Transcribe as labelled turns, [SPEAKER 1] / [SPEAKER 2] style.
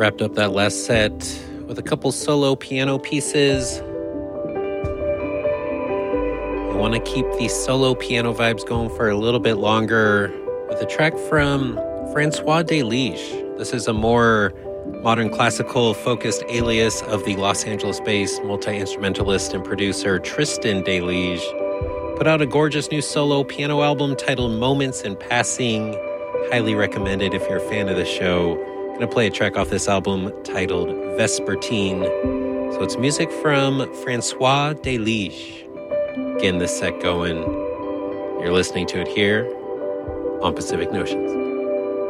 [SPEAKER 1] Wrapped up that last set with a couple solo piano pieces. I want to keep these solo piano vibes going for a little bit longer with a track from Francois Delige. This is a more modern classical focused alias of the Los Angeles-based multi-instrumentalist and producer Tristan Delige. Put out a gorgeous new solo piano album titled Moments in Passing. Highly recommended if you're a fan of the show. I'm going to play a track off this album titled Vespertine. So it's music from Francois Delige. Getting this set going. You're listening to it here on Pacific Notions.